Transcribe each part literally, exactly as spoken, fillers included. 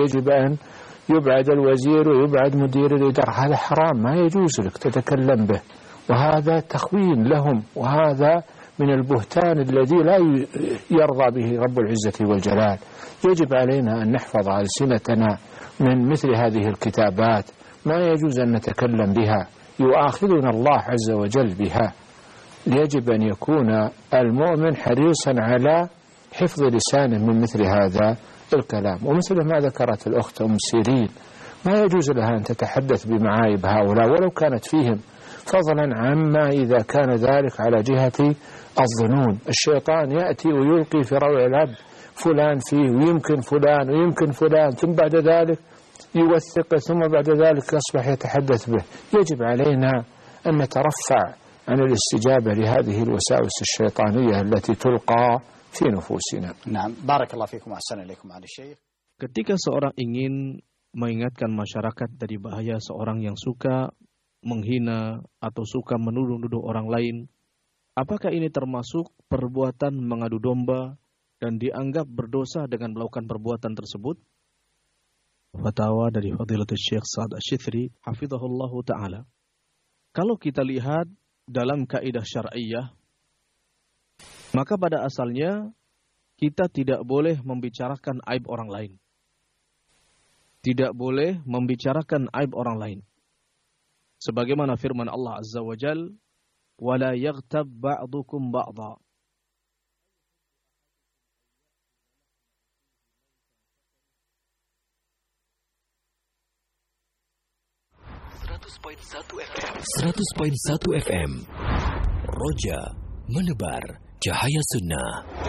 يجب أن يبعد الوزير ويبعد مدير الإدارة. هذا حرام، ما يجوز لك تتكلم به، وهذا تخوين لهم، وهذا من البهتان الذي لا يرضى به رب العزة والجلال. يجب علينا أن نحفظ ألسنتنا من مثل هذه الكتابات، ما يجوز أن نتكلم بها، يؤاخذنا الله عز وجل بها. يجب أن يكون المؤمن حريصا على حفظ لسانه من مثل هذا الكلام. ومثل ما ذكرت الأخت أم سيرين، ما يجوز لها أن تتحدث بمعايب هؤلاء ولو كانت فيهم، فضلا عما إذا كان ذلك على جهة الظنون. الشيطان يأتي ويلقي في روع العبد فلان فيه ويمكن فلان ويمكن فلان، ثم بعد ذلك يوثقه، ثم بعد ذلك يصبح يتحدث به. يجب علينا أن نترفع عن الاستجابة لهذه الوساوس الشيطانية التي تلقى في نفوسنا. نعم، بارك الله فيكم وأحسن إليكم معالي الشيخ. Ketika seorang ingin mengingatkan masyarakat dari bahaya seorang yang suka menghina atau suka menuduh-nuduh orang lain, apakah ini termasuk perbuatan mengadu domba dan dianggap berdosa dengan melakukan perbuatan tersebut? Fatwa dari Fadilatul Syekh Sa'ad Asy-Syithri hafizahullahu taala. Kalau kita lihat dalam kaidah syar'iyyah, maka pada asalnya kita tidak boleh membicarakan aib orang lain. Tidak boleh membicarakan aib orang lain. Sebagaimana firman Allah Azza wa Jal, وَلَا يَغْتَبْ بَعْضُكُمْ بَعْضًا. seratus koma satu F M Roja menebar cahaya sunnah.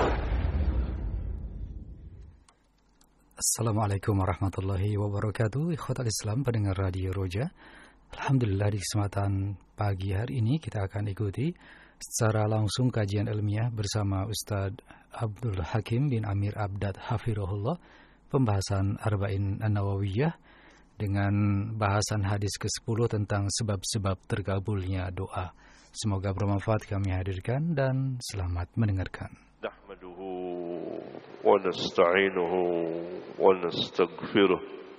Assalamualaikum warahmatullahi wabarakatuh. Ikhwatal Islam, pendengar Radio Roja, alhamdulillah di kesempatan pagi hari ini kita akan ikuti secara langsung kajian ilmiah bersama Ustadz Abdul Hakim bin Amir Abdad Hafirahullah, pembahasan Arba'in An-Nawawiyah dengan bahasan hadis kesepuluh tentang sebab-sebab terkabulnya doa. Semoga bermanfaat kami hadirkan dan selamat mendengarkan. Nahmaduhu wa nasta'inuhu wa nastaghfiruh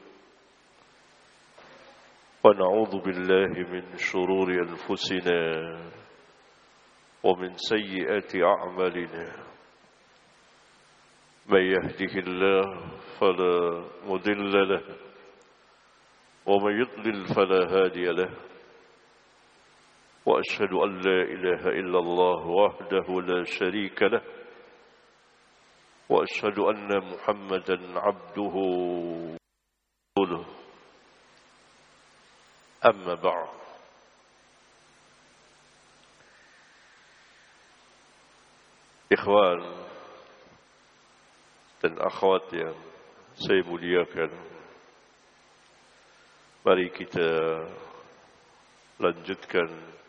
wa na'udzu billahi min shururi anfusina wa min sayyiati a'malina. May yahdihillahu fala mudilla lahu ومن يضلل فلا هادي له وأشهد أن لا إله إلا الله وحده لا شريك له وأشهد أن محمدا عبده ورسوله أما بعد إخوان dan akhwat yang saya muliakan, mari kita lanjutkan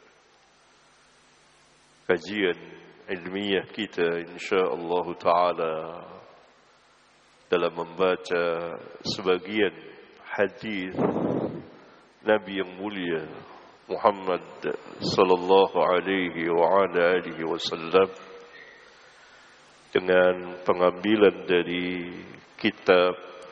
kajian ilmiah kita insyaallah taala dalam membaca sebagian hadis Nabi yang mulia Muhammad sallallahu alaihi wa ala alihi wasallam dengan pengambilan dari kitab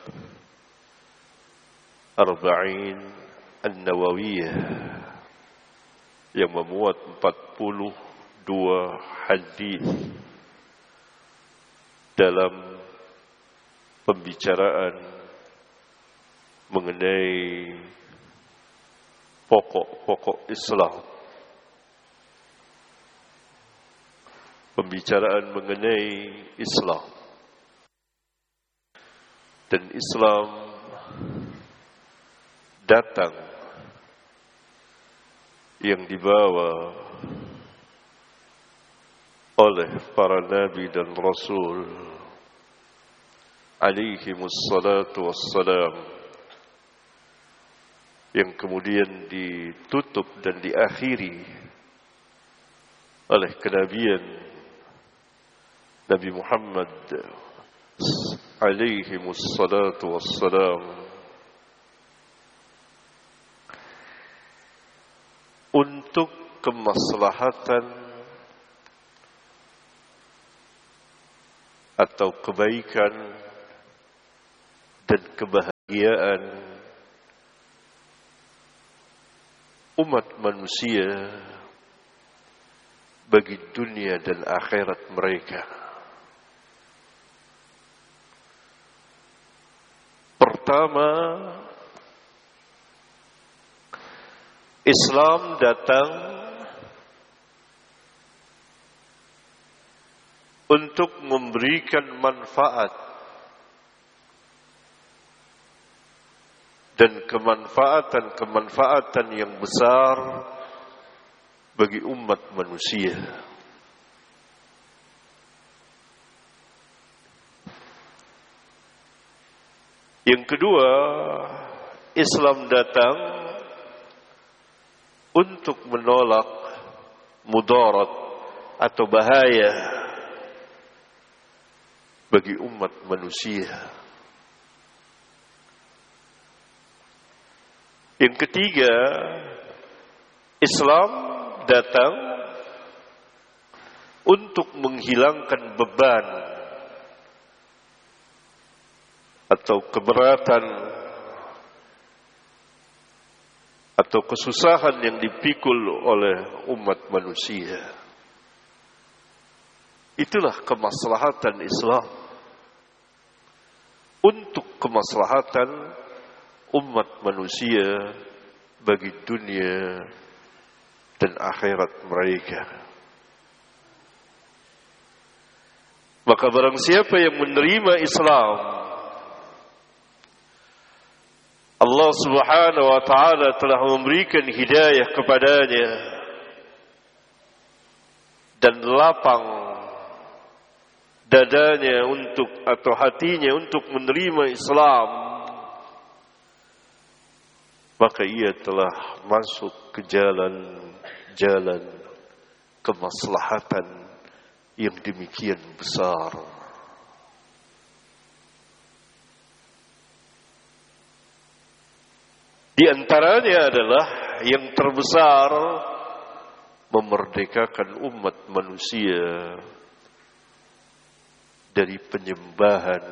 Arba'in An-Nawawiyah yang memuat empat puluh dua hadis dalam pembicaraan mengenai pokok-pokok Islam, pembicaraan mengenai Islam, dan Islam datang yang dibawa oleh para nabi dan rasul alaihimus salatu wassalam, yang kemudian ditutup dan diakhiri oleh kenabian Nabi Muhammad alaihimus salatu wassalam untuk kemaslahatan atau kebaikan dan kebahagiaan kebahagiaan umat manusia bagi dunia dan akhirat mereka. Pertama, Islam datang untuk memberikan manfaat dan kemanfaatan-kemanfaatan yang besar bagi umat manusia. Yang kedua, Islam datang untuk menolak mudarat atau bahaya bagi umat manusia. Yang ketiga, Islam datang untuk menghilangkan beban atau keberatan atau kesusahan yang dipikul oleh umat manusia. Itulah kemaslahatan Islam untuk kemaslahatan umat manusia bagi dunia dan akhirat mereka. Maka barang siapa yang menerima Islam, Allah Subhanahu wa taala telah memberikan hidayah kepadanya dan lapang dadanya untuk atau hatinya untuk menerima Islam, maka ia telah masuk ke jalan-jalan kemaslahatan yang demikian besar. Di antaranya adalah yang terbesar, memerdekakan umat manusia dari penyembahan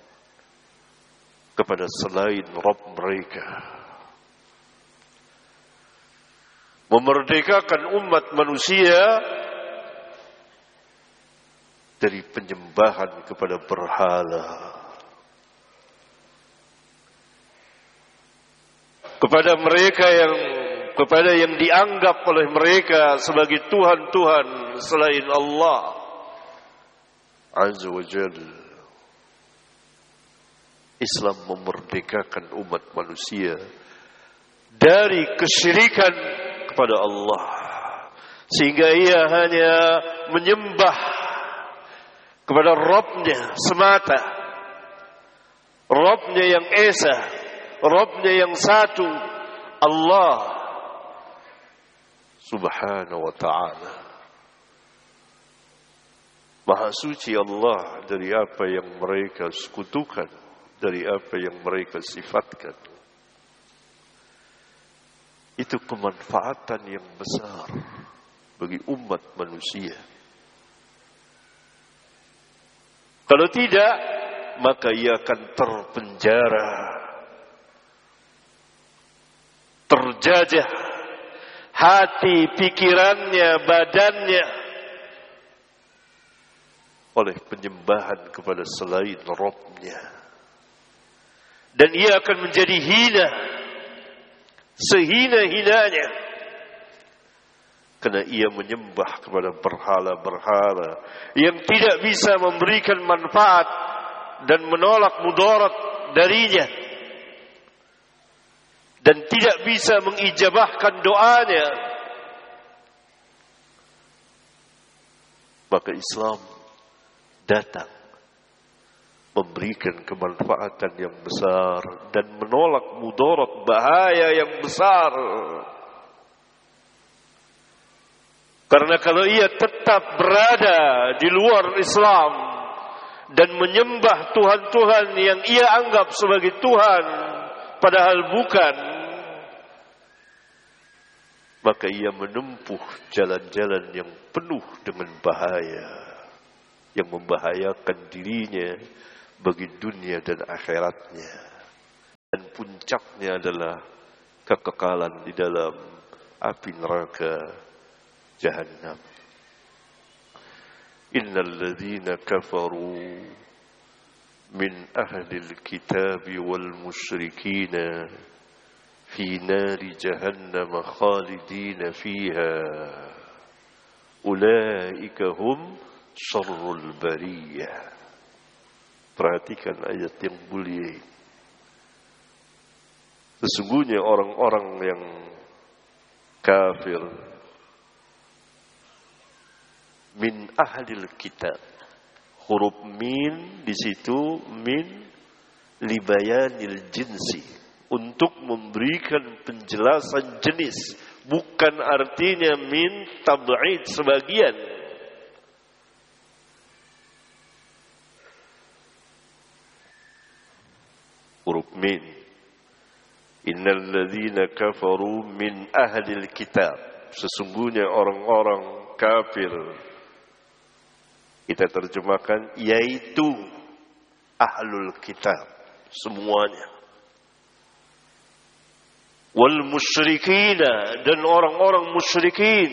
kepada selain Rabb mereka. Memerdekakan umat manusia dari penyembahan kepada berhala. Kepada mereka yang kepada yang dianggap oleh mereka sebagai Tuhan-Tuhan selain Allah Azza wa Jalla. Islam memerdekakan umat manusia dari kesyirikan kepada Allah, sehingga ia hanya menyembah kepada Rabb-Nya semata, Rabb-Nya yang esa, Rabb-Nya yang satu, Allah Subhanahu wa ta'ala. Maha suci Allah dari apa yang mereka sekutukan, dari apa yang mereka sifatkan. Itu kemanfaatan yang besar bagi umat manusia. Kalau tidak, maka ia akan terpenjara, terjajah hati, pikirannya, badannya oleh penyembahan kepada selain Rabb-Nya. Dan ia akan menjadi hina, sehina-hinanya, karena ia menyembah kepada berhala-berhala yang tidak bisa memberikan manfaat dan menolak mudarat darinya, dan tidak bisa mengijabahkan doanya. Maka Islam datang memberikan kemanfaatan yang besar dan menolak mudarat bahaya yang besar. Karena kalau ia tetap berada di luar Islam dan menyembah Tuhan-Tuhan yang ia anggap sebagai Tuhan padahal bukan, maka ia menempuh jalan-jalan yang penuh dengan bahaya, yang membahayakan dirinya bagi dunia dan akhiratnya. dan puncaknya adalah kekekalan di dalam api neraka Jahannam. Innal ladzina kafaru min ahlil kitab wal musyrikin fi nari jahannam khalidina fiha ulaika hum syarrul bariyah. Perhatikan ayat yang mulia. Sesungguhnya orang-orang yang kafir min ahlil kitab, huruf min di situ min libayanil jinsi, untuk memberikan penjelasan jenis, bukan artinya min tab'id sebagian. Huruf min, innal ladzina kafaru min ahlil kitab, sesungguhnya orang-orang kafir, kita terjemahkan yaitu ahlul kitab semuanya, wal musyrikina, dan orang-orang musyrikin.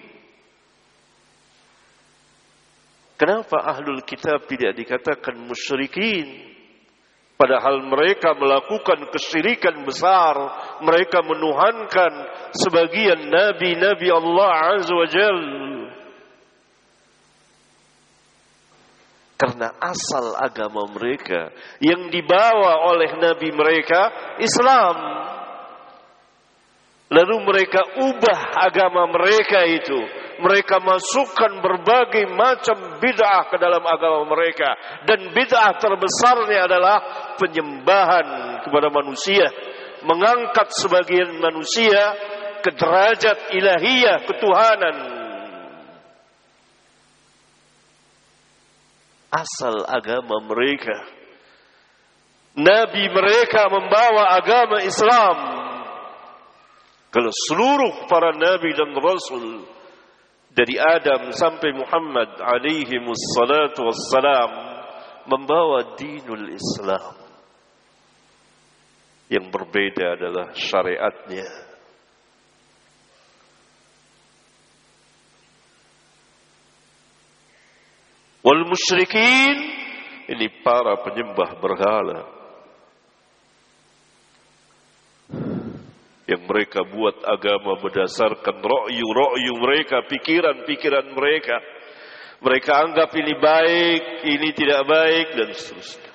Kenapa ahlul kitab tidak dikatakan musyrikin? Padahal mereka melakukan kesyirikan besar, mereka menuhankan sebagian nabi-nabi Allah Azza wa Jalla. Karena asal agama mereka yang dibawa oleh nabi mereka Islam. Lalu mereka ubah agama mereka itu. Mereka masukkan berbagai macam bid'ah ke dalam agama mereka. Dan bid'ah terbesarnya adalah penyembahan kepada manusia. Mengangkat sebagian manusia ke derajat ilahiyah, ketuhanan. Asal agama mereka, nabi mereka membawa agama Islam. Kalau seluruh para nabi dan rasul dari Adam sampai Muhammad alaihi wassalatu wassalam membawa dinul Islam, yang berbeda adalah syariatnya. Wal musyrikin, ini para penyembah berhala yang mereka buat agama berdasarkan ra'yu-ra'yu mereka, pikiran-pikiran mereka. Mereka anggap ini baik, ini tidak baik, dan seterusnya.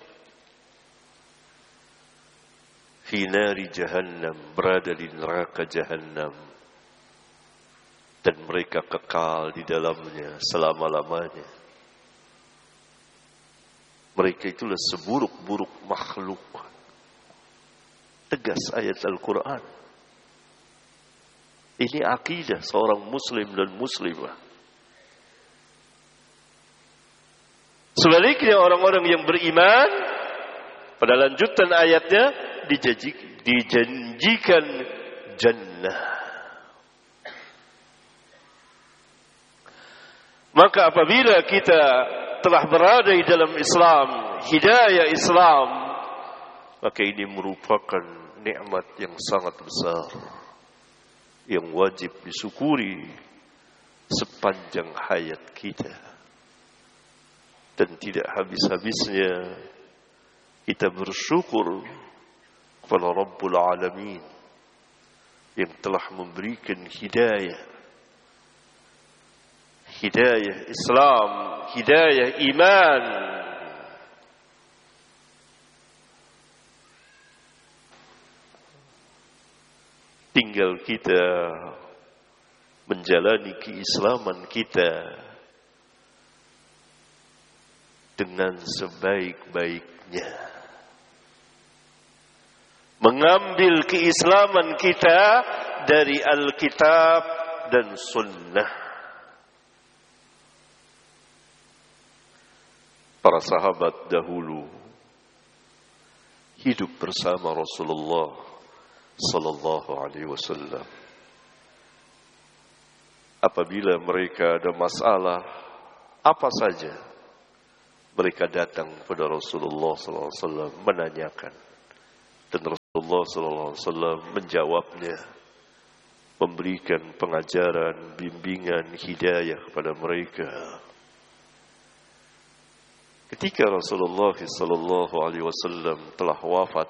Fi nari jahannam, berada di neraka jahannam, dan mereka kekal di dalamnya selama-lamanya. Mereka itulah seburuk-buruk makhluk. Tegas ayat Al-Quran. Ini akidah seorang muslim dan muslimah. Sebaliknya orang-orang yang beriman, pada lanjutan ayatnya dijanjikan jannah. Maka apabila kita telah berada di dalam Islam, hidayah Islam, maka ini merupakan nikmat yang sangat besar, yang wajib disyukuri sepanjang hayat kita. Dan tidak habis-habisnya kita bersyukur kepada Rabbul Alamin yang telah memberikan hidayah, hidayah Islam, hidayah iman. Tinggal kita menjalani keislaman kita dengan sebaik-baiknya. Mengambil keislaman kita dari Alkitab dan Sunnah. Para sahabat dahulu hidup bersama Rasulullah sallallahu alaihi wasallam. Apabila mereka ada masalah apa saja, mereka datang kepada Rasulullah sallallahu alaihi wasallam menanyakan, dan Rasulullah Rasulullah sallallahu alaihi wasallam menjawabnya, memberikan pengajaran, bimbingan, hidayah kepada mereka. Ketika Rasulullah sallallahu alaihi wasallam telah wafat,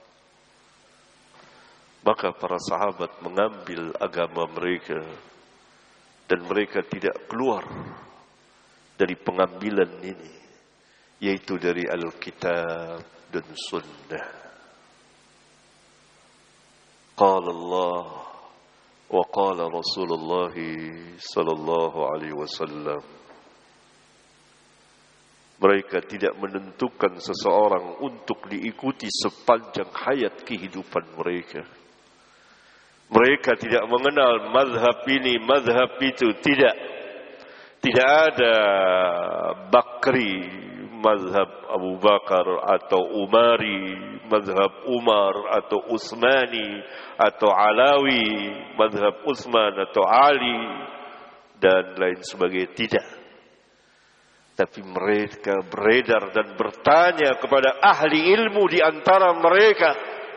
maka para sahabat mengambil agama mereka dan mereka tidak keluar dari pengambilan ini, yaitu dari Alkitab dan Sunnah. Qala Allah wa qala Rasulullah sallallahu alaihi wasallam. Mereka tidak menentukan seseorang untuk diikuti sepanjang hayat kehidupan mereka. Mereka tidak mengenal mazhab ini, mazhab itu, tidak. Tidak ada Bakri, mazhab Abu Bakar, atau Umari, mazhab Umar, atau Utsmani, atau Alawi, mazhab Utsman atau Ali, dan lain sebagainya. Tidak. Tapi mereka beredar dan bertanya kepada ahli ilmu di antara mereka,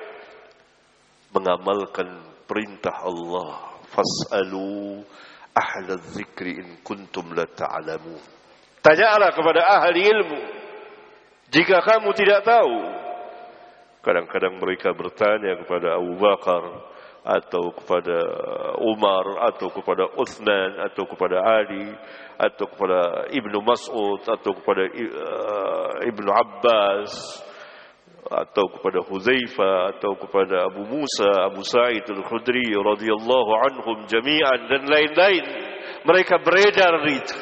mengamalkan perintah Allah, fas'alu ahla dzikri in kuntum la ta'lamun. Tanyalah kepada ahli ilmu jika kamu tidak tahu. Kadang-kadang mereka bertanya kepada Abu Bakar, atau kepada Umar, atau kepada Utsman, atau kepada Ali, atau kepada Ibnu Mas'ud, atau kepada uh, Ibnu Abbas, atau kepada Huzaifah, atau kepada Abu Musa, Abu Sa'id Al-Khudri radhiyallahu anhum jami'an, dan lain-lain. Mereka beredar itu.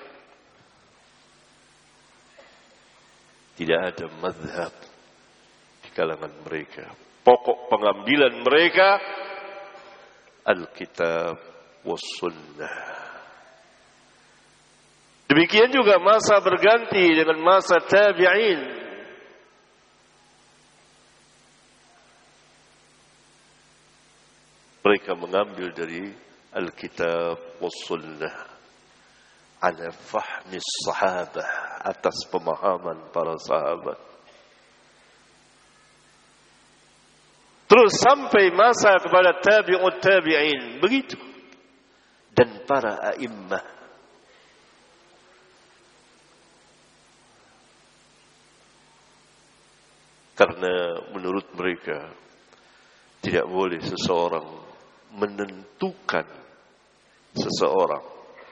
Tidak ada mazhab di kalangan mereka. Pokok pengambilan mereka Alkitab was Sunnah. Demikian juga masa berganti dengan masa tabi'in. Mereka mengambil dari Alkitab was Sunnah ala fahmi sahabah, atas pemahaman para sahabat. Terus sampai masa kepada tabi'ut tabi'in, begitu. Dan para a'immah. Karena menurut mereka tidak boleh seseorang menentukan seseorang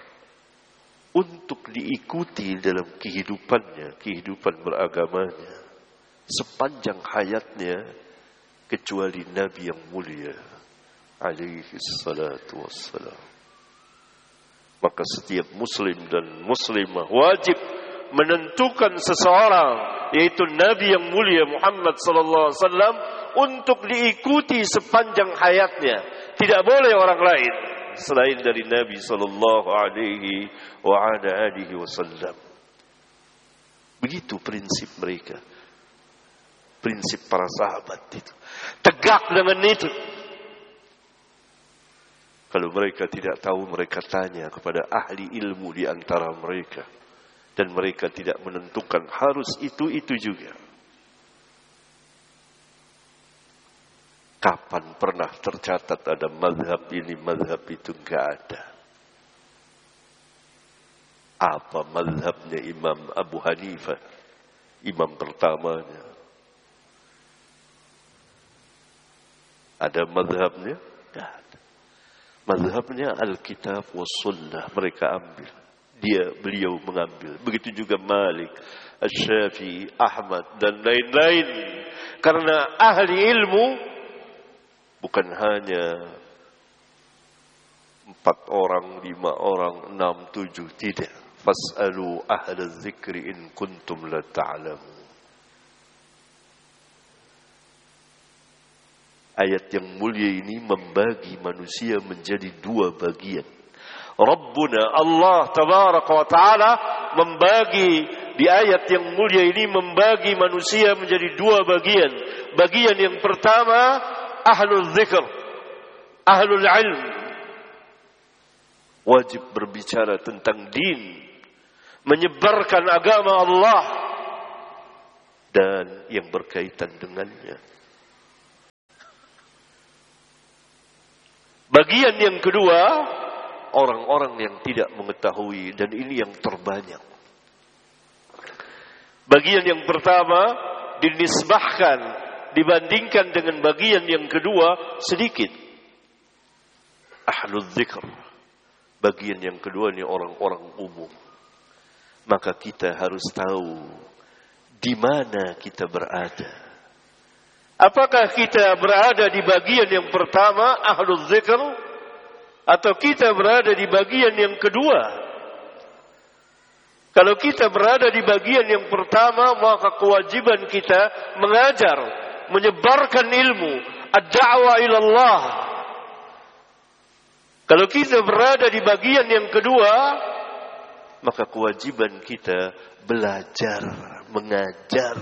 untuk diikuti dalam kehidupannya, kehidupan beragamanya, sepanjang hayatnya, kecuali Nabi yang mulia alaihi salatu wassalam. Maka setiap muslim dan muslimah wajib menentukan seseorang, yaitu Nabi yang mulia Muhammad sallallahu alaihi wasallam, untuk diikuti sepanjang hayatnya. Tidak boleh orang lain selain dari Nabi sallallahu alaihi wa ala alihi wasallam. Begitu prinsip mereka. Prinsip para sahabat itu. Tegak dengan itu. Kalau mereka tidak tahu, mereka tanya kepada ahli ilmu di antara mereka. Dan mereka tidak menentukan harus itu-itu juga. Kapan pernah tercatat ada mazhab ini, mazhab itu? Enggak ada. Apa mazhabnya Imam Abu Hanifah, imam pertamanya? Ada mazhabnya? Enggak ada. Mazhabnya Alkitab was Sunnah, mereka ambil. Dia, beliau mengambil. Begitu juga Malik, Asy-Syafi'i, Ahmad, dan lain-lain. Karena ahli ilmu bukan hanya empat orang, lima orang, enam, tujuh. Tidak. Fas'alu ahla dzikri in kuntum la ta'lamun. Ayat yang mulia ini membagi manusia menjadi dua bagian. Rabbuna Allah tabaraka wa ta'ala membagi di ayat yang mulia ini, membagi manusia menjadi dua bagian. Bagian yang pertama, ahlul dzikr, ahlul ilm, wajib berbicara tentang din, menyebarkan agama Allah dan yang berkaitan dengannya. Bagian yang kedua, orang-orang yang tidak mengetahui, dan ini yang terbanyak. Bagian yang pertama dinisbahkan, dibandingkan dengan bagian yang kedua sedikit. Ahlul dzikr. Bagian yang kedua ini orang-orang umum. Maka kita harus tahu di mana kita berada. Apakah kita berada di bagian yang pertama, ahlul dzikr, atau kita berada di bagian yang kedua? Kalau kita berada di bagian yang pertama, maka kewajiban kita mengajar, menyebarkan ilmu, ad-da'wah ila Allah. Kalau kita berada di bagian yang kedua, maka kewajiban kita belajar, mengajar.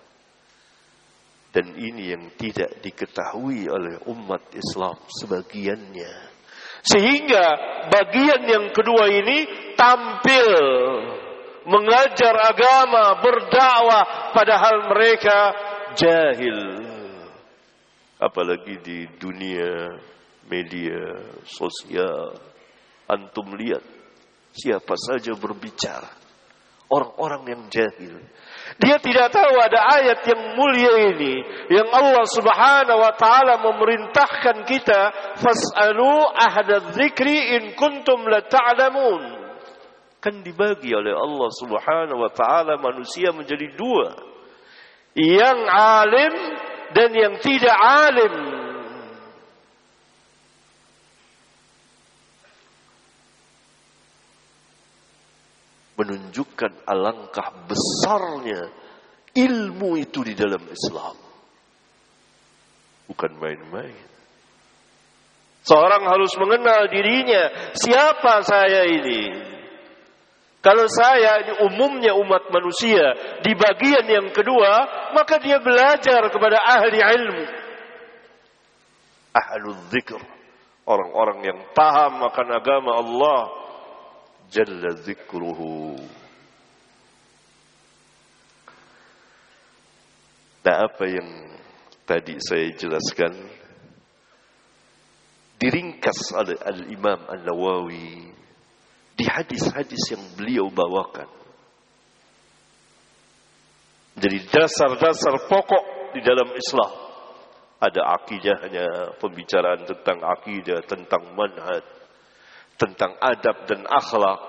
Dan ini yang tidak diketahui oleh umat Islam sebagiannya. Sehingga bagian yang kedua ini tampil mengajar agama, berdakwah, padahal mereka jahil. Apalagi di dunia media sosial, antum lihat siapa saja berbicara, orang-orang yang jahil. Dia tidak tahu ada ayat yang mulia ini, yang Allah Subhanahu wa taala memerintahkan kita, fas'alu ahla dzikri in kuntum la ta'lamun. Kan dibagi oleh Allah Subhanahu wa taala manusia menjadi dua, yang alim dan yang tidak alim. Menunjukkan alangkah besarnya ilmu itu di dalam Islam. Bukan main-main. Seorang harus mengenal dirinya, siapa saya ini? Kalau saya ini umumnya umat manusia di bagian yang kedua, maka dia belajar kepada ahli ilmu. Ahlul dzikr, orang-orang yang paham akan agama Allah Jalla dzikruhu. Nah, apa yang tadi saya jelaskan diringkas oleh Al-Imam An-Nawawi di hadis-hadis yang beliau bawakan. Jadi dasar-dasar pokok di dalam Islam. Ada akidahnya, pembicaraan tentang akidah, tentang manhaj, tentang adab dan akhlak,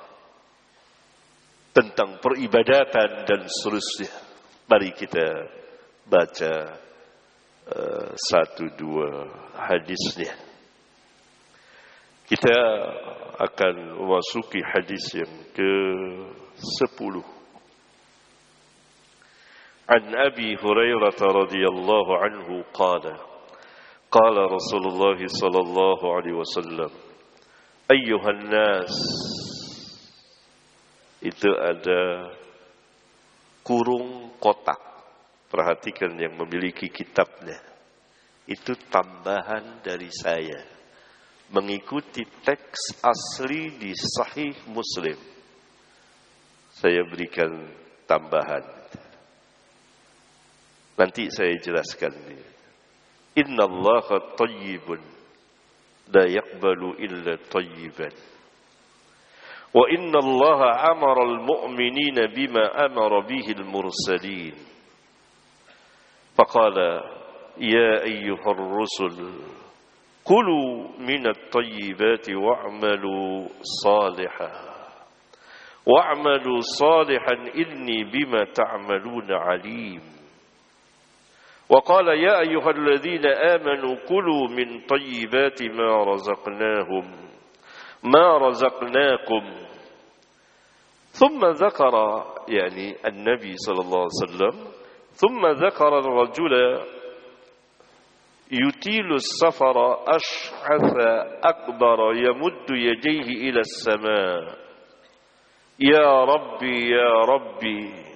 tentang peribadatan dan seterusnya. Mari kita baca uh, satu dua hadisnya. Kita akan memasuki hadis yang ke sepuluh. An Abi Hurairah radhiyallahu anhu qala qala Rasulullah sallallahu alaihi wasallam, ayyuhan nas, itu ada kurung kotak. Perhatikan yang memiliki kitabnya. Itu tambahan dari saya, mengikuti teks asli di Sahih Muslim. Saya berikan tambahan. Nanti saya jelaskan. Inna Allaha tayyibun la yaqbalu illa tayyiban. Wa inna Allaha amara al-mu'minina bima amara bihi al-mursalin. Faqala ya ayyuhar rusul kulu minat tayyibati wa'malu salihan wa'malu salihan inni bima ta'maluna alim. وقال يا أيها الذين آمنوا كلوا من طيبات ما رزقناهم ما رزقناكم. ثم ذكر يعني النبي صلى الله عليه وسلم ثم ذكر الرجل يطيل السفر أشعث أكبر يمد يديه إلى السماء يا ربي يا ربي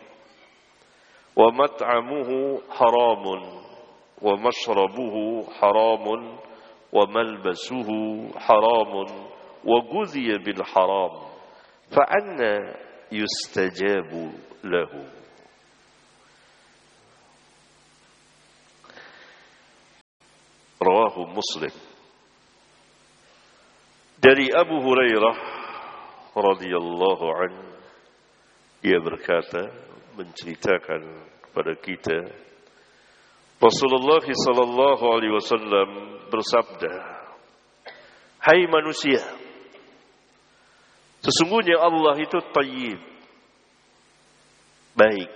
ومطعمه حرام ومشربه حرام وملبسه حرام وغذي بالحرام فأنى يستجاب له. رواه مسلم. Dari Abu Hurairah radhiyallahu anhu, ia berkata, menceritakan kepada kita, Rasulullah sallallahu alaihi wasallam bersabda, "Hai manusia, sesungguhnya Allah itu thayyib, baik,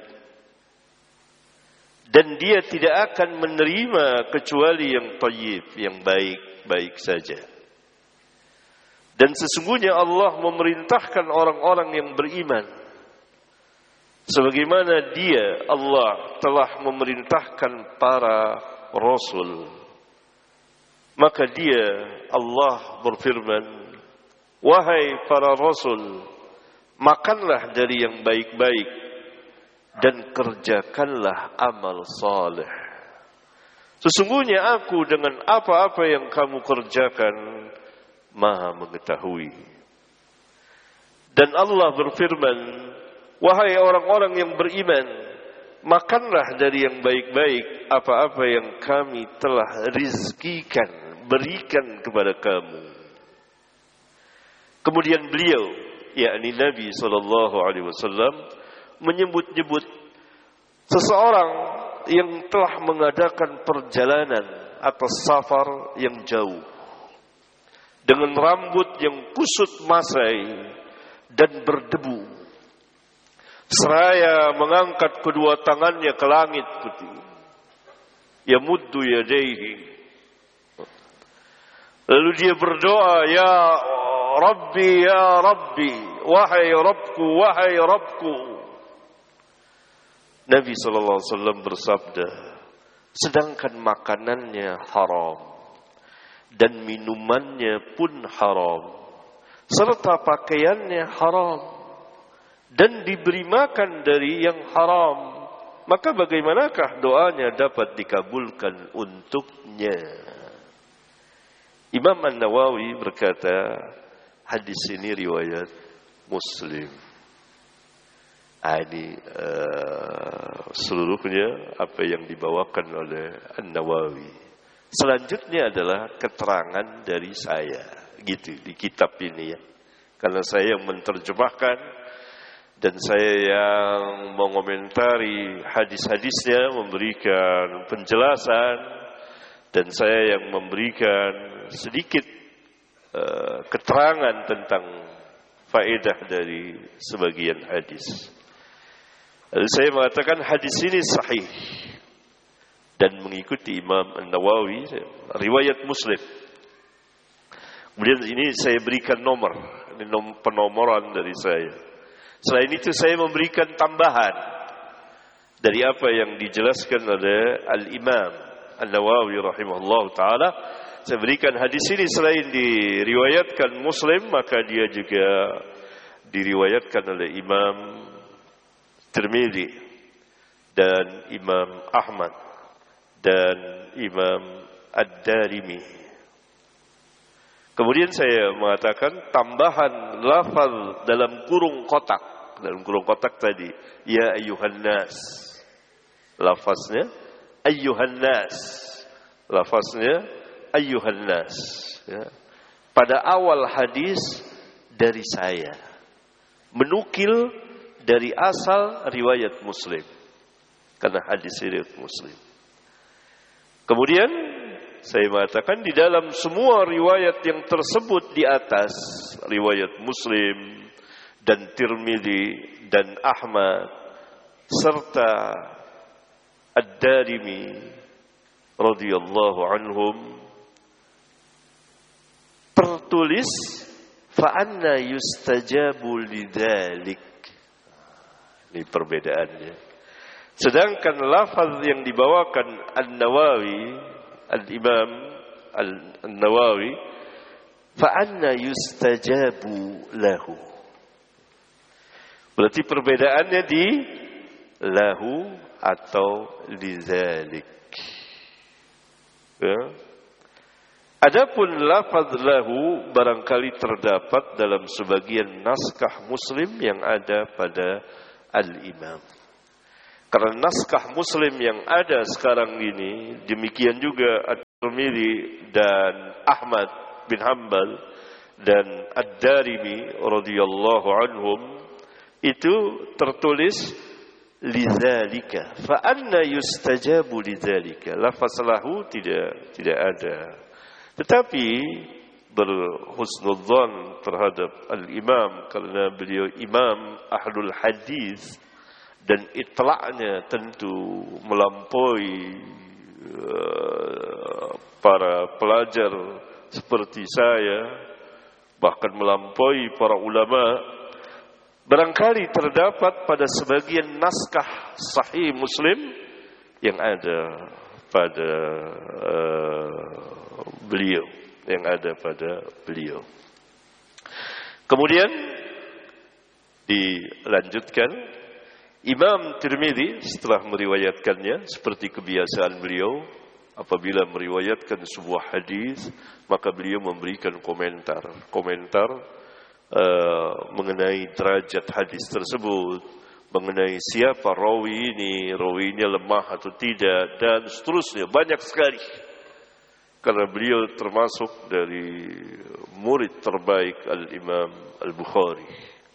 dan Dia tidak akan menerima kecuali yang thayyib, yang baik-baik saja. Dan sesungguhnya Allah memerintahkan orang-orang yang beriman sebagaimana Dia, Allah, telah memerintahkan para rasul. Maka Dia, Allah, berfirman, wahai para rasul, makanlah dari yang baik-baik dan kerjakanlah amal saleh. Sesungguhnya aku dengan apa-apa yang kamu kerjakan Maha mengetahui. Dan Allah berfirman, wahai orang-orang yang beriman, makanlah dari yang baik-baik apa-apa yang kami telah rizkikan, berikan kepada kamu. Kemudian beliau, yakni Nabi sallallahu alaihi wasallam, menyebut-nyebut seseorang yang telah mengadakan perjalanan atau safar yang jauh dengan rambut yang kusut masai dan berdebu, seraya mengangkat kedua tangannya ke langit putih, yamuddu yadayhi, lalu dia berdoa, ya Rabbi, ya Rabbi, wahai Rabbku, wahai Rabbku. Nabi sallallahu alaihi wasallam bersabda, sedangkan makanannya haram dan minumannya pun haram, serta pakaiannya haram, dan diberi makan dari yang haram, maka bagaimanakah doanya dapat dikabulkan untuknya? Imam An-Nawawi berkata, hadis ini riwayat Muslim. Ah, ini uh, seluruhnya apa yang dibawakan oleh An-Nawawi. Selanjutnya adalah keterangan dari saya, gitu, di kitab ini ya. Karena saya yang menerjemahkan dan saya yang mengomentari hadis-hadisnya, memberikan penjelasan, dan saya yang memberikan sedikit uh, keterangan tentang faedah dari sebagian hadis. Lalu saya mengatakan hadis ini sahih dan mengikuti Imam An-Nawawi, riwayat Muslim. Kemudian ini saya berikan nomor, ini nom- penomoran dari saya. Selain itu saya memberikan tambahan dari apa yang dijelaskan oleh Al-Imam An-Nawawi rahimahullah ta'ala. Saya berikan hadis ini selain diriwayatkan Muslim, maka dia juga diriwayatkan oleh Imam Tirmidzi dan Imam Ahmad dan Imam Ad-Darimi. Kemudian saya mengatakan tambahan lafaz dalam kurung kotak, dalam kurung kotak tadi, ya ayyuhan nas, lafaznya ayyuhan nas, lafaznya ayyuhan nas, ya. Pada awal hadis dari saya, menukil dari asal riwayat Muslim, karena hadis riwayat Muslim. Kemudian saya mengatakan di dalam semua riwayat yang tersebut di atas, riwayat Muslim dan Tirmidzi dan Ahmad serta Ad-Darimi radhiyallahu anhum, tertulis fa anna yustajabu lidzalik. Ini perbedaannya. Sedangkan lafaz yang dibawakan An-Nawawi, Al-Imam An-Nawawi, fa anna yustajabu lahu. Berarti perbedaannya di lahu atau lidzalik. Ya. Adapun lafaz lahu barangkali terdapat dalam sebagian naskah Muslim yang ada pada Al-Imam. Karena naskah Muslim yang ada sekarang ini, demikian juga At-Tirmidzi dan Ahmad bin Hanbal, dan Ad-Darimi radhiyallahu anhum itu tertulis lidzalika, fa anna yustajabu lidzalika. Lafaz lahu tidak tidak ada. Tetapi berhusnudzan terhadap al-imam karena beliau imam ahlul hadis dan itla'nya tentu melampaui uh, para pelajar seperti saya, bahkan melampaui para ulama. Barangkali terdapat pada sebagian naskah Sahih Muslim yang ada pada uh, beliau, yang ada pada beliau. Kemudian dilanjutkan, Imam Tirmidzi setelah meriwayatkannya, seperti kebiasaan beliau, apabila meriwayatkan sebuah hadis, maka beliau memberikan komentar, komentar Uh, mengenai derajat hadis tersebut, mengenai siapa rawi ini, rawinya lemah atau tidak, dan seterusnya, banyak sekali. Karena beliau termasuk dari murid terbaik Al-Imam Al-Bukhari.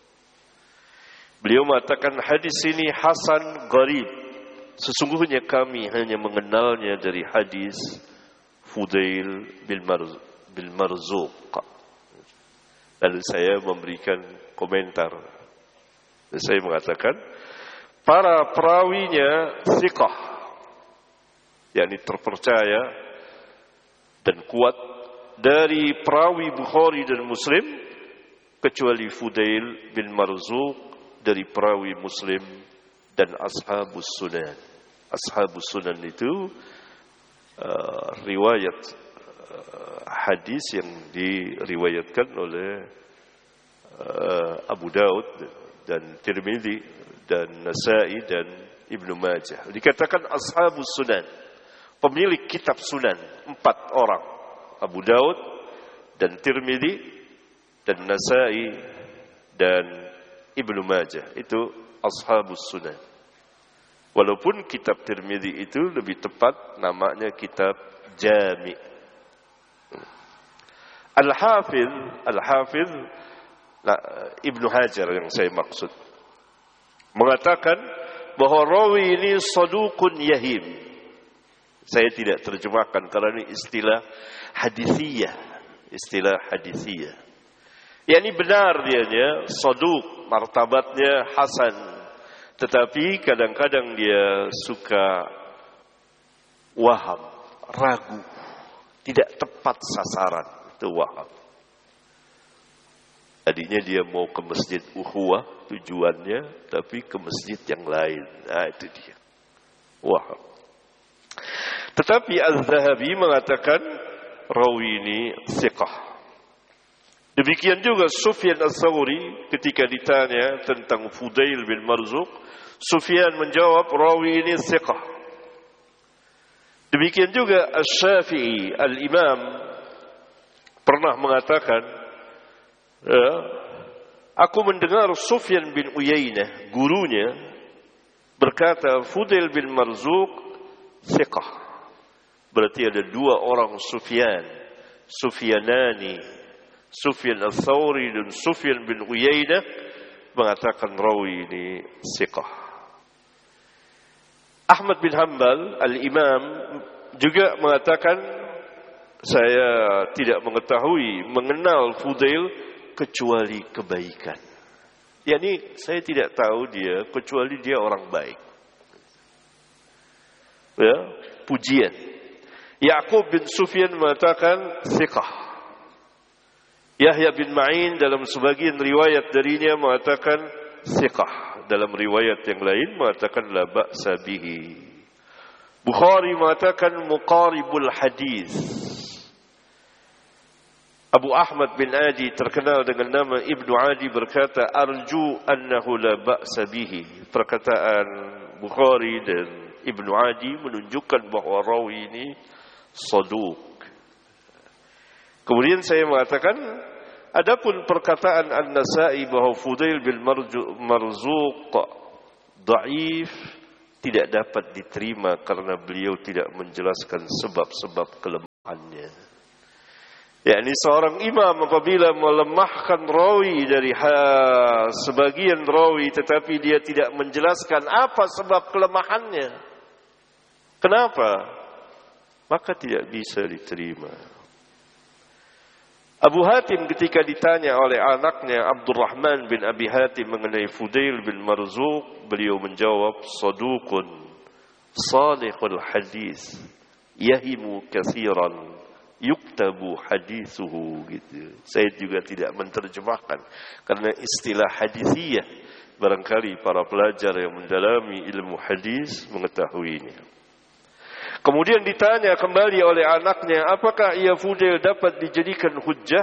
Beliau mengatakan hadis ini hasan gharib. Sesungguhnya kami hanya mengenalnya dari hadis Fudail bin Marz- bin Marzuq. Lalu saya memberikan komentar. Dan saya mengatakan, para perawinya thiqah, yakni terpercaya dan kuat dari perawi Bukhari dan Muslim, kecuali Fudail bin Marzuq dari perawi Muslim dan Ashabus Sunan. Ashabus Sunan itu uh, riwayat hadis yang diriwayatkan oleh uh, Abu Daud dan Tirmidzi dan Nasa'i dan Ibnu Majah. Dikatakan Ashabus Sunan, pemilik kitab Sunan, empat orang, Abu Daud dan Tirmidzi dan Nasa'i dan Ibnu Majah. Itu Ashabus Sunan. Walaupun kitab Tirmidzi itu lebih tepat namanya kitab Jami'. Al-Hafiz, Al-Hafiz nah, Ibnu Hajar yang saya maksud, mengatakan bahwa rawi ini saduqun yahim. Saya tidak terjemahkan karena ini istilah hadithiyah, istilah hadithiyah. Yani benar dianya, saduq, martabatnya hasan, tetapi kadang-kadang dia suka waham, ragu, tidak tepat sasaran. Itu waham. Tadinya dia mau ke masjid Ukhuwah tujuannya, tapi ke masjid yang lain. Nah, itu dia. Waham. Tetapi Az-Zahabi mengatakan rawi ini thiqah. Demikian juga Sufyan Ats-Tsauri ketika ditanya tentang Fudail bin Marzuq, Sufyan menjawab rawi ini thiqah. Demikian juga Asy-Syafi'i, Al-Imam, pernah mengatakan, ya, aku mendengar Sufyan bin Uyainah, gurunya, berkata Fudail bin Marzuq thiqah. Berarti ada dua orang Sufyan, Sufyanani, Sufyan Ats-Tsauri dan Sufyan bin Uyainah, mengatakan rawi ini thiqah. Ahmad bin Hanbal, Al-Imam, juga mengatakan, saya tidak mengetahui, mengenal Fudail kecuali kebaikan. Yani saya tidak tahu dia kecuali dia orang baik. Ya, pujian. Ya'qub bin Sufyan mengatakan thiqah. Yahya bin Ma'in dalam sebagian riwayat darinya mengatakan thiqah. Dalam riwayat yang lain mengatakan la ba'sa bihi. Bukhari mengatakan muqaribul hadis. Abu Ahmad bin Adi terkenal dengan nama Ibnu Adi berkata arju annahu la ba'sa bihi. Perkataan Bukhari dan Ibnu Adi menunjukkan bahawa rawi ini saduq. Kemudian saya mengatakan, adapun perkataan An-Nasa'i bahawa Fudail bin Marzuq dhaif tidak dapat diterima karena beliau tidak menjelaskan sebab-sebab kelemahannya. yakni seorang imam apabila melemahkan rawi dari ha, sebagian rawi tetapi dia tidak menjelaskan apa sebab kelemahannya, kenapa, maka tidak bisa diterima. Abu Hatim ketika ditanya oleh anaknya Abdurrahman bin Abi Hatim mengenai Fudail bin Marzuq, beliau menjawab, saduqun salihul hadis yahimu katsiran yuktabu hadithuhu, gitu. Saya juga tidak menerjemahkan karena istilah hadisiyah barangkali para pelajar yang mendalami ilmu hadis mengetahuinya. Kemudian ditanya kembali oleh anaknya, apakah ia Fudail dapat dijadikan hujjah?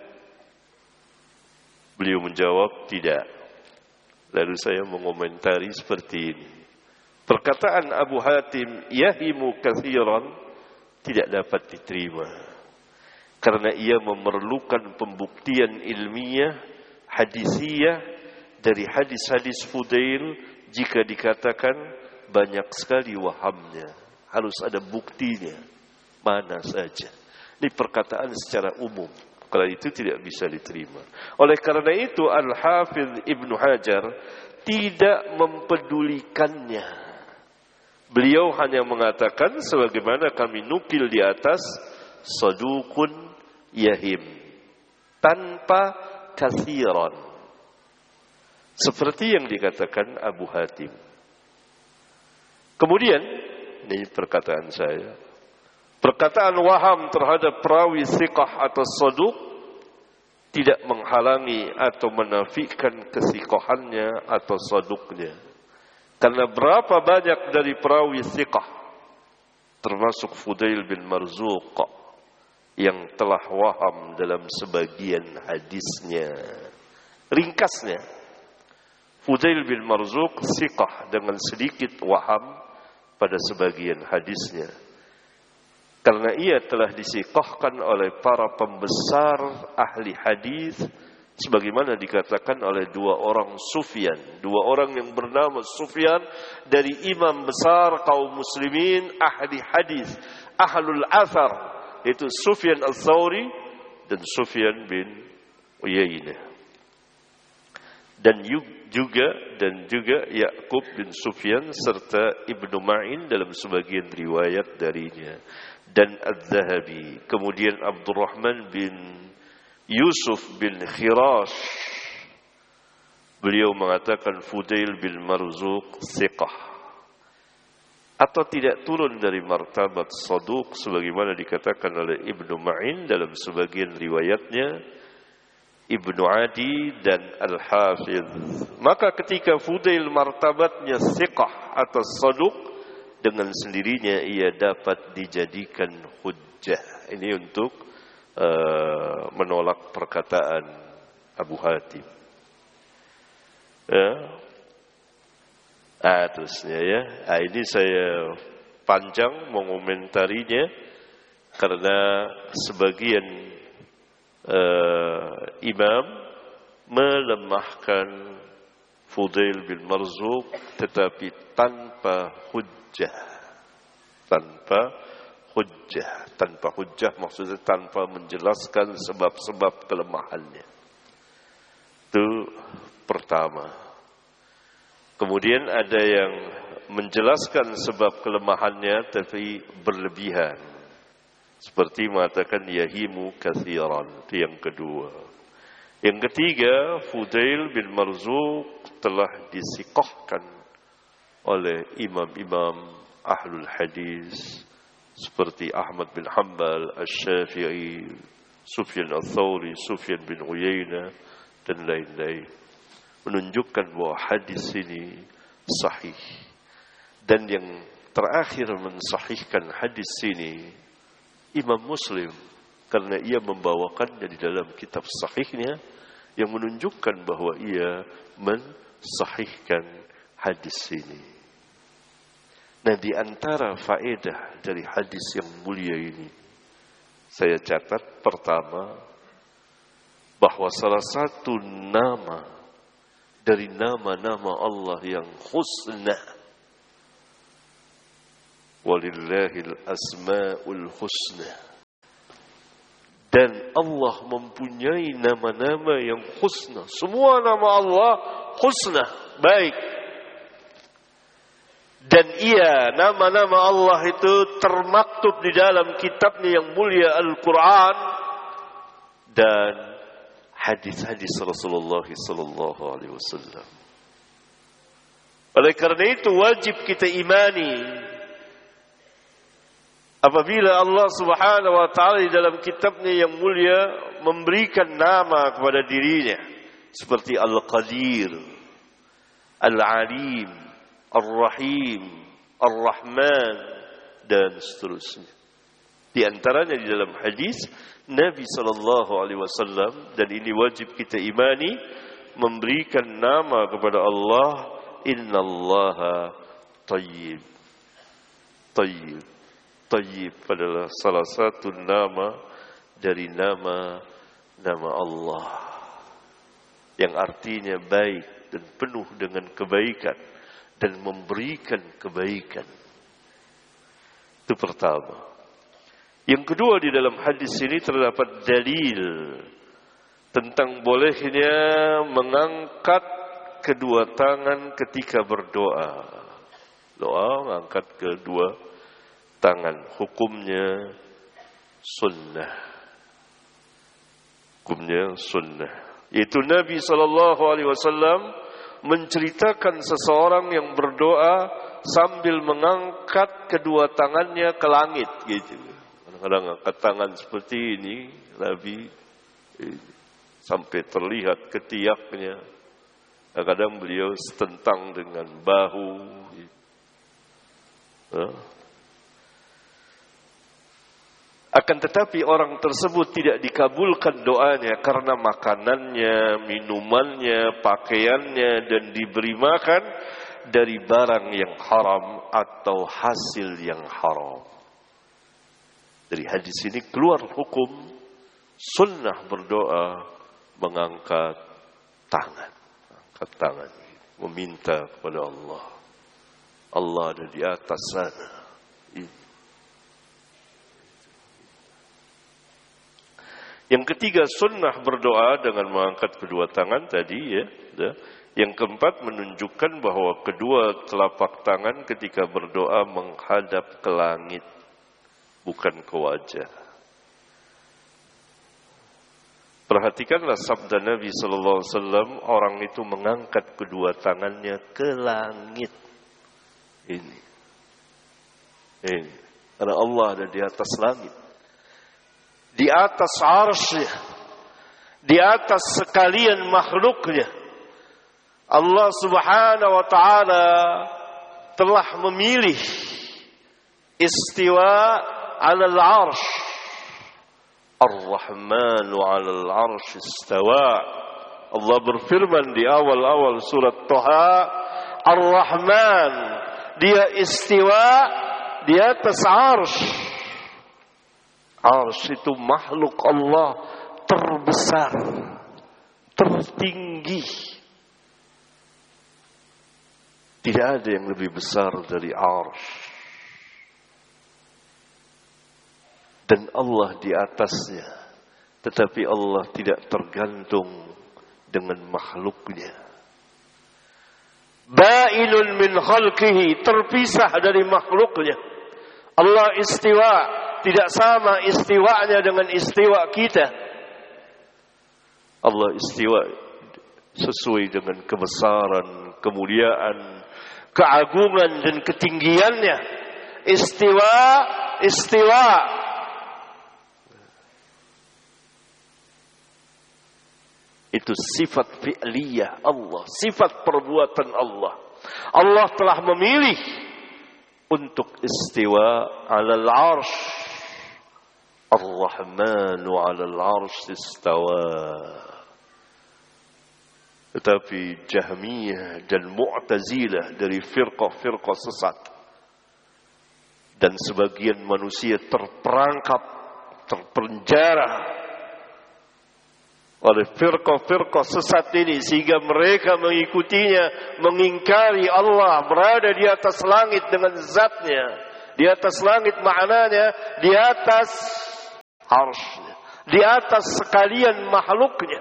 Beliau menjawab, tidak. Lalu saya mengomentari seperti ini. Perkataan Abu Hatim, yahimu katsiran, tidak dapat diterima. Karena ia memerlukan pembuktian ilmiah, hadisiyah, dari hadis-hadis Fudail, jika dikatakan banyak sekali wahamnya. Harus ada buktinya, mana saja. Ini perkataan secara umum. Kalau itu tidak bisa diterima. Oleh karena itu Al-Hafidh Ibnu Hajar tidak mempedulikannya. Beliau hanya mengatakan sebagaimana kami nukil di atas, saduqun yahim, tanpa katsiran. Seperti yang dikatakan Abu Hatim. Kemudian ini perkataan saya. Perkataan waham terhadap perawi thiqah atau saduq tidak menghalangi atau menafikan kesikohannya atau saduqnya. Karena berapa banyak dari perawi thiqah, termasuk Fudail bin Marzuq, yang telah waham dalam sebagian hadisnya. Ringkasnya, Fudail bin Marzuq thiqah dengan sedikit waham pada sebagian hadisnya, karena ia telah disikohkan oleh para pembesar ahli hadis, sebagaimana dikatakan oleh dua orang Sufyan, dua orang yang bernama Sufyan dari imam besar kaum muslimin ahli hadis, ahlul athar, yaitu Sufyan al-Thawri dan Sufyan bin Uyainah. Dan juga dan juga Ya'qub bin Sufyan serta Ibnu Ma'in dalam sebagian riwayat darinya, dan Az-Zahabi. Kemudian Abdurrahman bin Yusuf bin Khirash, beliau mengatakan Fudail bin Marzuq thiqah, atau tidak turun dari martabat saduq sebagaimana dikatakan oleh Ibnu Ma'in dalam sebagian riwayatnya, Ibnu Adi dan Al-Hafidh. Maka ketika Fudail martabatnya thiqah atau saduq, dengan sendirinya ia dapat dijadikan hujjah. Ini untuk uh, menolak perkataan Abu Hatim. Ya. Ah, terusnya ya. Ah, ini saya panjang mengomentarinya karena sebagian Uh, imam melemahkan Fudail bin Marzuq tetapi tanpa hujjah, tanpa hujjah, tanpa hujjah maksudnya tanpa menjelaskan sebab-sebab kelemahannya. Itu pertama. Kemudian ada yang menjelaskan sebab kelemahannya tapi berlebihan, seperti mengatakan yahimu katsiran. Itu yang kedua. Yang ketiga, Fudail bin Marzuq telah disikohkan oleh imam-imam ahlul hadis seperti Ahmad bin Hanbal, Asy-Syafi'i, Sufyan al-Thawri, Sufyan bin Uyainah dan lain-lain, menunjukkan bahwa hadis ini sahih. Dan yang terakhir mensahihkan hadis ini Imam Muslim, karena ia membawakannya di dalam kitab sahihnya yang menunjukkan bahwa ia mensahihkan hadis ini. Nah, di antara faedah dari hadis yang mulia ini, saya catat pertama, bahwa salah satu nama dari nama-nama Allah yang husna, walillahil asma'ul husna, Dan Allah mempunyai nama-nama yang husna. Semua nama Allah husna, baik. Dan ia, nama-nama Allah itu termaktub di dalam kitabnya yang mulia Al-Quran dan hadis-hadis Rasulullah sallallahu alaihi wasallam. Oleh karena itu wajib kita imani apabila Allah Subhanahu wa taala di dalam kitabnya yang mulia memberikan nama kepada dirinya seperti Al-Qadir, Al-Alim, Ar-Rahim, Ar-Rahman dan seterusnya. Di antaranya di dalam hadis Nabi sallallahu alaihi wasallam, dan ini wajib kita imani, memberikan nama kepada Allah, Innallaha Tayyib. Tayyib. Tayyib adalah salah satu nama dari nama nama Allah yang artinya baik dan penuh dengan kebaikan dan memberikan kebaikan. Itu pertama. Yang kedua, di dalam hadis ini terdapat dalil tentang bolehnya mengangkat kedua tangan ketika berdoa. Doa mengangkat kedua tangan, hukumnya sunnah. Hukumnya sunnah. Yaitu Nabi sallallahu alaihi wasallam menceritakan seseorang yang berdoa sambil mengangkat kedua tangannya ke langit gitu. Kadang-kadang angkat tangan seperti ini, Nabi eh, sampai terlihat ketiaknya. Kadang-kadang beliau setentang dengan bahu. Eh. Akan tetapi orang tersebut tidak dikabulkan doanya karena makanannya, minumannya, pakaiannya dan diberi makan dari barang yang haram atau hasil yang haram. Dari hadis ini keluar hukum sunnah berdoa mengangkat tangan, angkat tangan, meminta kepada Allah. Allah ada di atas sana. Ini. Yang ketiga, sunnah berdoa dengan mengangkat kedua tangan tadi ya. Yang keempat, menunjukkan bahwa kedua telapak tangan ketika berdoa menghadap ke langit, bukan ke wajah. Perhatikanlah sabda Nabi sallallahu alaihi wasallam, orang itu mengangkat kedua tangannya ke langit. Ini. Ini. Karena Allah ada di atas langit. Di atas arsy-Nya, di atas sekalian makhluknya. Allah Subhanahu wa taala telah memilih istiwa 'ala al-'arsy. Ar-Rahmanu 'ala al-'arsy istawa. Allah berfirman di awal-awal surat Thaha, Ar-Rahman, dia istiwa di atas arsy. Arsy itu makhluk Allah terbesar, tertinggi. Tidak ada yang lebih besar dari arsy. Dan Allah di atasnya. Tetapi Allah tidak tergantung dengan makhluknya. Ba'inun min khalqihi, terpisah dari makhluknya. Allah istiwa. Tidak sama istiwanya dengan istiwa kita. Allah istiwa sesuai dengan kebesaran, kemuliaan, keagungan dan ketinggiannya. Istiwa, istiwa. Itu sifat fi'liyah Allah, sifat perbuatan Allah. Allah telah memilih untuk istiwa 'alal 'arsy. Ar-Rahmanu 'alal 'arsy istawa. Tetapi Jahmiyah dan Mu'tazilah dari firqah-firqah sesat dan sebagian manusia terperangkap, terpenjara oleh firqah-firqah sesat ini sehingga mereka mengikutinya, mengingkari Allah berada di atas langit dengan zatnya. Di atas langit maknanya di atas arsy, di atas sekalian makhluknya.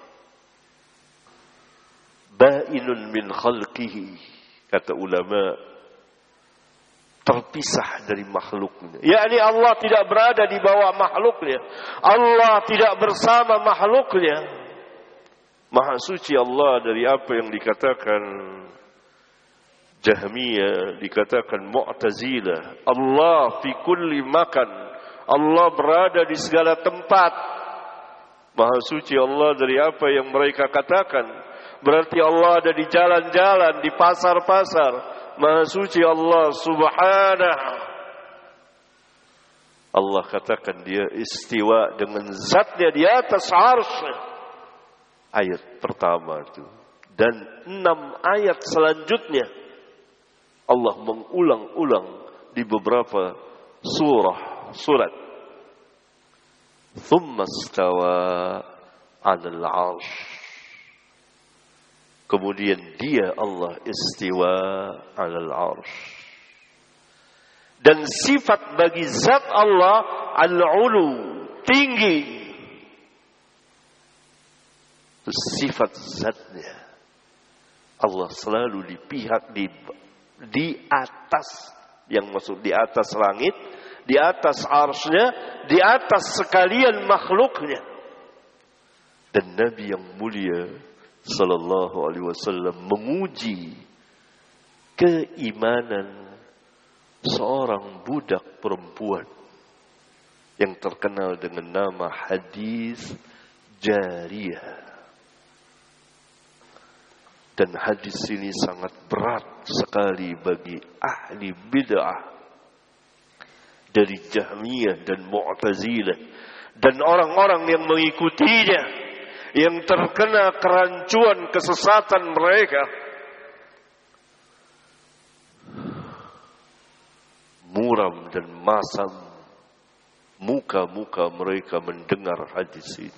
Ba'inun min khalqihi, kata ulama, terpisah dari makhluknya. Yakni Allah tidak berada di bawah makhluknya. Allah tidak bersama makhluknya. Maha suci Allah dari apa yang dikatakan Jahmiyah, dikatakan Mu'tazilah. Allah fi kulli makan. Allah berada di segala tempat. Maha suci Allah dari apa yang mereka katakan. Berarti Allah ada di jalan-jalan, di pasar-pasar. Maha suci Allah subhanahu. Allah katakan dia istiwa dengan zatnya di atas arsy. Ayat pertama itu. Dan enam ayat selanjutnya Allah mengulang-ulang di beberapa surah surat. Thumma istawa 'alal 'arsy. Kemudian dia Allah istiwa 'alal 'arsy. Dan sifat bagi zat Allah al-'ulu, tinggi. Sifat zatnya Allah selalu di pihak di di atas, yang maksud di atas langit, di atas arsy-Nya, di atas sekalian makhluknya. Dan Nabi yang mulia sallallahu alaihi wasallam menguji keimanan seorang budak perempuan yang terkenal dengan nama hadis jariyah. Dan hadis ini sangat berat sekali bagi ahli bid'ah dari Jahmiyah dan Mu'tazilah dan orang-orang yang mengikutinya, yang terkena kerancuan kesesatan mereka. Muram dan masam muka-muka mereka mendengar hadis ini.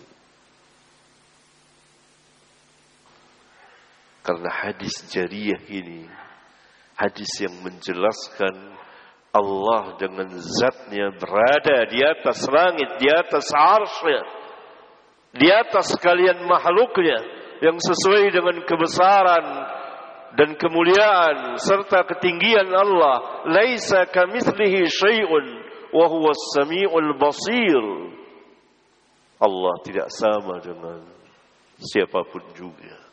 Karena hadis jariyah ini hadis yang menjelaskan Allah dengan zatnya berada di atas langit, di atas arsy, di atas sekalian makhluknya, yang sesuai dengan kebesaran dan kemuliaan serta ketinggian Allah. Laisa kamitslihi syai'un wa huwas samiul basir. Allah tidak sama dengan siapapun juga.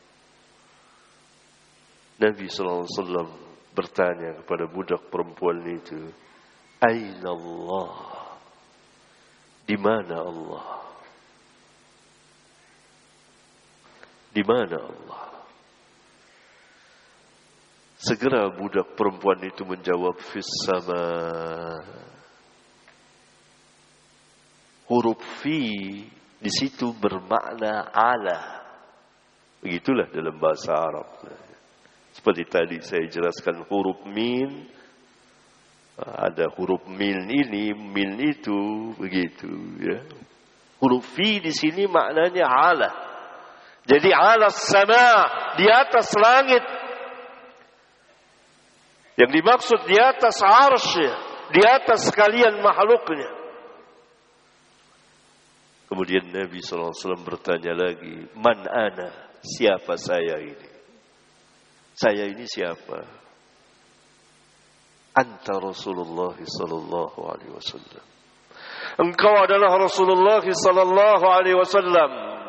Nabi sallallahu alaihi wasallam bertanya kepada budak perempuan itu, "Aina Allah?" Di mana Allah? Di mana Allah? Segera budak perempuan itu menjawab, "Fis sama." Huruf fi di situ bermakna ala. Begitulah dalam bahasa Arab. Seperti tadi saya jelaskan huruf min, ada huruf min ini, min itu, begitu ya. Huruf fi di sini maknanya ala. Jadi ala sama, di atas langit. Yang dimaksud di atas arsy, di atas sekalian makhluknya. Kemudian Nabi sallallahu alaihi wasallam bertanya lagi, "Man ana?" Siapa saya ini? Saya ini siapa? Anta Rasulullah sallallahu alaihi wasallam. Engkau adalah Rasulullah sallallahu alaihi wasallam.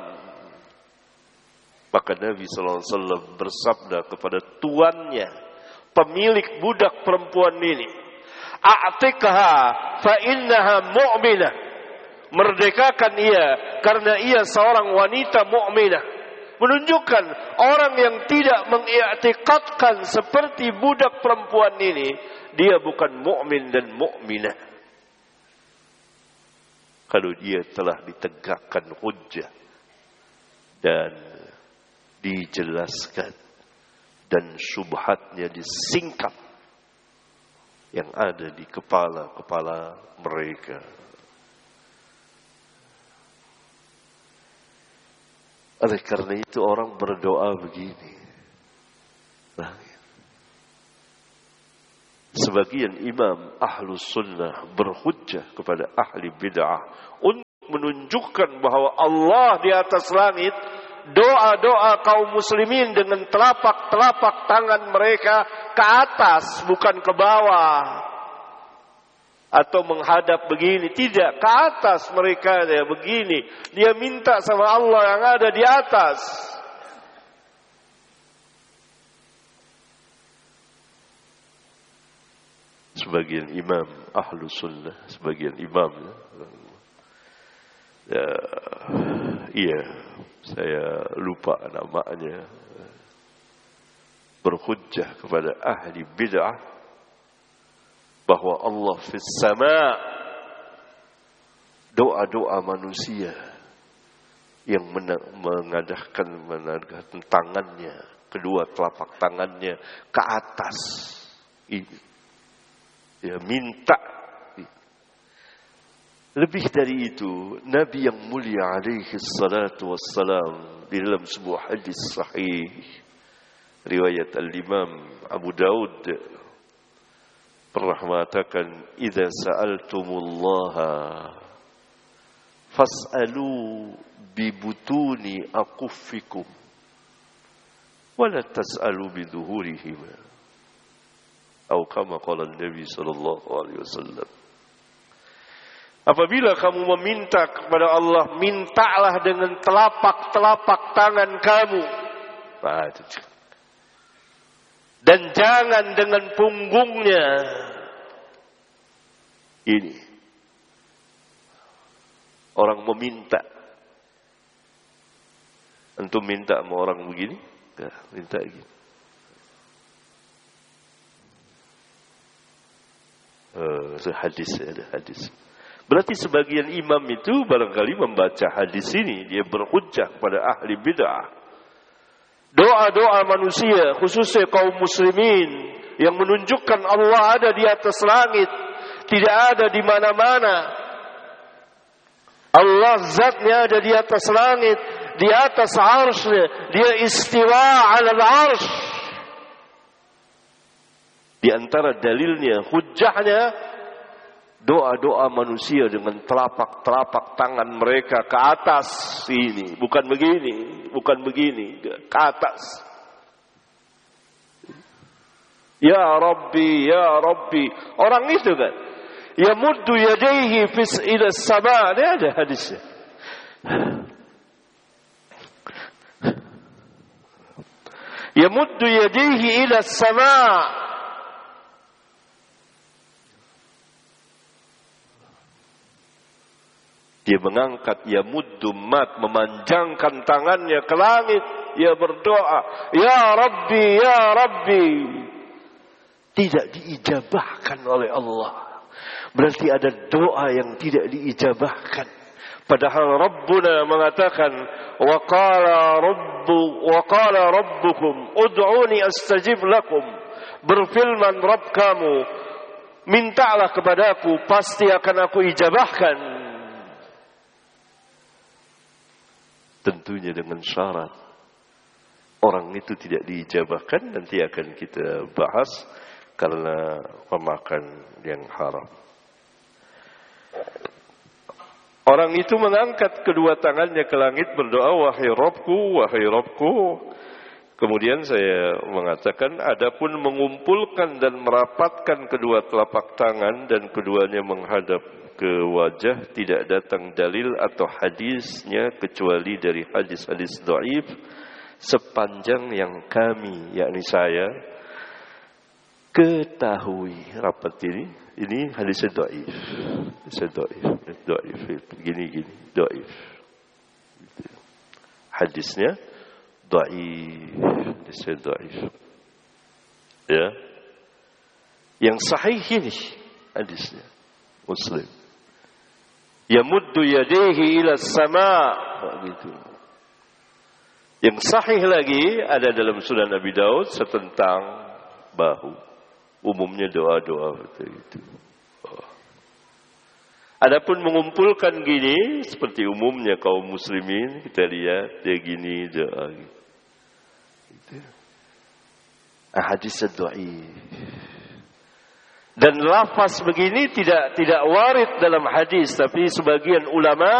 Maka Nabi sallallahu alaihi wasallam bersabda kepada tuannya, pemilik budak perempuan ini, "A'tiqha fa innaha mu'minah." Merdekakan ia karena ia seorang wanita mukminah. Menunjukkan orang yang tidak mengiktikadkan seperti budak perempuan ini, dia bukan mukmin dan mukminah. Kalau dia telah ditegakkan hujjah dan dijelaskan dan syubhatnya disingkap yang ada di kepala-kepala mereka. Oleh karena itu orang berdoa begini. Nah, sebagian imam ahlus sunnah berhujjah kepada ahli bid'ah menunjukkan bahwa Allah di atas langit, doa-doa kaum muslimin dengan telapak-telapak tangan mereka ke atas, bukan ke bawah atau menghadap begini, tidak, ke atas mereka dia begini, dia minta sama Allah yang ada di atas. Sebagian imam ahlu sunnah, sebagian imam ya, iya, saya lupa namanya, berhujjah kepada ahli bid'ah bahwa Allah fis sama', doa-doa manusia yang mengadahkan menadahkan tangannya, kedua telapak tangannya ke atas, ini ya minta. Lebih dari itu, Nabi yang mulia alaihi salatu wassalam di dalam sebuah hadis sahih riwayat al-Imam Abu Daud pernah mengatakan, "Idza sa'altumullaha fas'alu bi butuni aquffikum wa la tas'alu bi dhuhurihim." Atau kama qala Nabi sallallahu alaihi wasallam. Apabila kamu meminta kepada Allah, mintalah dengan telapak-telapak tangan kamu. Nah, itu. Dan jangan dengan punggungnya. Ini. Orang meminta. Antum minta sama orang begini? Enggak, minta gini. Uh, hadis, ada hadis. Berarti sebagian imam itu barangkali membaca hadis ini, dia berhujjah kepada ahli bid'ah. Doa-doa manusia, khususnya kaum muslimin, yang menunjukkan Allah ada di atas langit, tidak ada di mana-mana. Allah zatnya ada di atas langit, di atas arsy-Nya, dia istiwa 'alal arsy. Di antara dalilnya, hujjahnya, doa-doa manusia dengan telapak-telapak tangan mereka ke atas ini, bukan begini, bukan begini, ke atas. Ya Rabbi, ya Rabbi. Orang itu kan, yamuddu yadayhi fis ila sama', ini ada hadisnya. Yamuddu yadayhi ila sama'. Dia mengangkat, ya muddumat, memanjangkan tangannya ke langit. Dia berdoa, ya Rabbi, ya Rabbi. Tidak diijabahkan oleh Allah. Berarti ada doa yang tidak diijabahkan. Padahal Rabbuna mengatakan, wa qala rabbu wa qala rabbukum ud'uni astajib lakum. Berfirman Rabb kamu, mintalah kepadaku, pasti akan aku ijabahkan. Tentunya dengan syarat orang itu tidak diijabahkan, nanti akan kita bahas karena pemakan yang haram. Orang itu mengangkat kedua tangannya ke langit berdoa, wahai Rabbku, wahai Rabbku. Kemudian saya mengatakan, adapun mengumpulkan dan merapatkan kedua telapak tangan dan keduanya menghadap ke wajah, tidak datang dalil atau hadisnya kecuali dari hadis-hadis dhaif sepanjang yang kami, yakni saya, ketahui. Rapat ini, ini hadisnya dhaif, hadisnya dhaif, dhaif, gini-gini, dhaif. Hadisnya dhaif, hadisnya dhaif. Ya, yang sahih ini hadisnya Muslim. Yamuddu yadayhi ila sama', begitu. Yang sahih lagi ada dalam Sunan Abi Daud tentang bahu. Umumnya doa-doa seperti itu. Oh. Adapun mengumpulkan gini seperti umumnya kaum muslimin, kita lihat dia gini doa gitu. Hadis dhaif. Dan lafaz begini tidak tidak warid dalam hadis, tapi sebagian ulama